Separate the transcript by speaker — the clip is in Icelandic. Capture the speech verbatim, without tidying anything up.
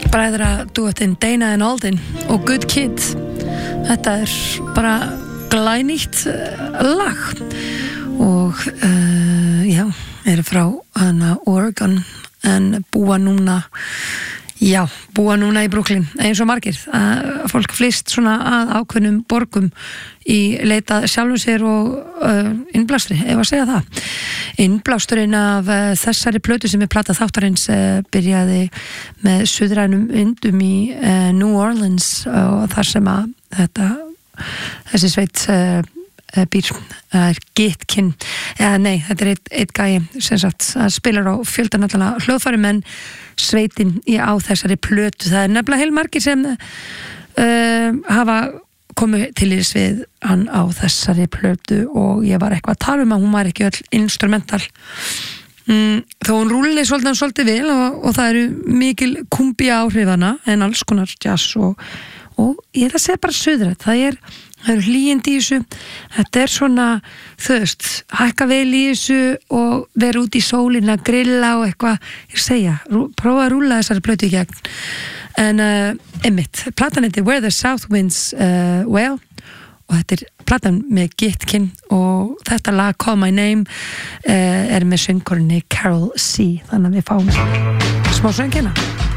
Speaker 1: bræðra duettinn Dana and Alden og Good Kid. Þetta er bara glænýtt lag og uh, já, er frá hana Oregon en búa núna já, búa núna í Brooklyn eins og margir, að fólk flýst svona að ákveðnum borgum í leita sjálfum sér og uh, innblástri, ef að segja það innblásturinn af uh, þessari plötu sem er plata þáttarins uh, byrjaði með suðrænum vindum í uh, New Orleans og þar sem að þetta, þessi sveit uh, býr, það er Gitkin eða nei, þetta er eitt, eitt gæi sem sagt, það spilar á fjöldan allavega hljóðfærum en sveitin í á þessari plötu, það er nefnilega heilmargir sem uh, hafa komið til í svið hann á þessari plötu og ég var eitthvað að tala um að hún var ekki öll instrumental mm, þó hún rúli svolítið, svolítið vel og, og það eru mikil kumbia áhrifana en alls konar jazz og, og ég það segja bara söðrætt, það er það eru hlýjindi í þessu, þetta er svona þú veist, hækka vel í þessu og vera út í sólina að grilla og eitthvað, ég segja rú, prófa að rúlla þessari plötu í gegn en uh, einmitt, platan heitir Where the South Winds uh, Wail og þetta er platan með Gitkin og þetta lag Call My Name uh, er með söngkorinni Carol C, þannig að við fáum smá söngina